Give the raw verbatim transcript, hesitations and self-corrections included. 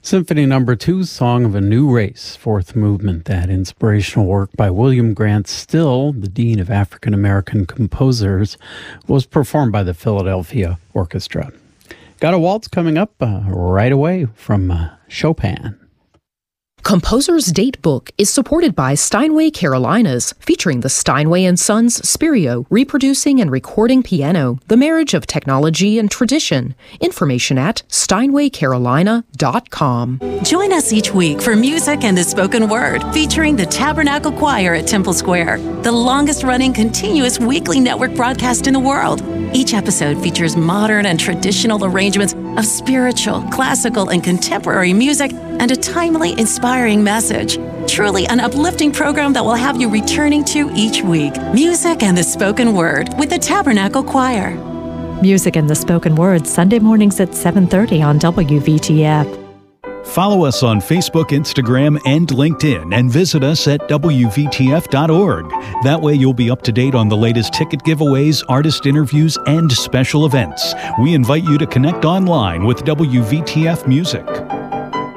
Symphony Number Two, Song of a New Race, fourth movement. That inspirational work by William Grant Still, the Dean of African American Composers, was performed by the Philadelphia Orchestra. Got a waltz coming up uh, right away from uh, Chopin. Composer's Date Book is supported by Steinway Carolinas, featuring the Steinway and Sons Spirio, reproducing and recording piano, the marriage of technology and tradition. Information at steinway carolina dot com. Join us each week for Music and the Spoken Word, featuring the Tabernacle Choir at Temple Square, the longest-running continuous weekly network broadcast in the world. Each episode features modern and traditional arrangements of spiritual, classical, and contemporary music and a timely, inspiring message. Truly an uplifting program that will have you returning to each week. Music and the Spoken Word with the Tabernacle Choir. Music and the Spoken Word, Sunday mornings at seven thirty on W V T F. Follow us on Facebook, Instagram, and LinkedIn, and visit us at W V T F dot org. That way you'll be up to date on the latest ticket giveaways, artist interviews, and special events. We invite you to connect online with W V T F Music.